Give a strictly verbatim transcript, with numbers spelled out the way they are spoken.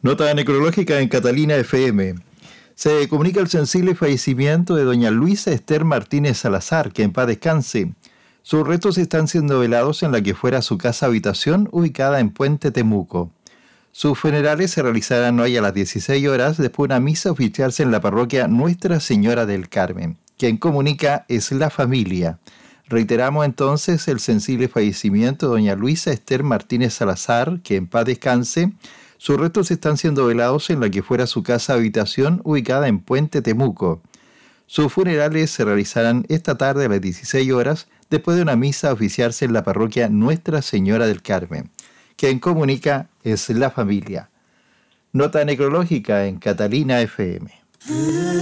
Nota necrológica en Catalina F M. Se comunica el sensible fallecimiento de doña Luisa Esther Martínez Salazar, que en paz descanse. Sus restos están siendo velados en la que fuera su casa habitación, ubicada en Puente Temuco. Sus funerales se realizarán hoy a las dieciséis horas, después de una misa oficiarse en la parroquia Nuestra Señora del Carmen. Quien comunica es la familia. Reiteramos entonces el sensible fallecimiento de doña Luisa Esther Martínez Salazar, que en paz descanse. Sus restos están siendo velados en la que fuera su casa habitación, ubicada en Puente Temuco. Sus funerales se realizarán esta tarde a las dieciséis horas, después de una misa oficiarse en la parroquia Nuestra Señora del Carmen. Quien comunica es la familia. Nota necrológica en Catalina F M.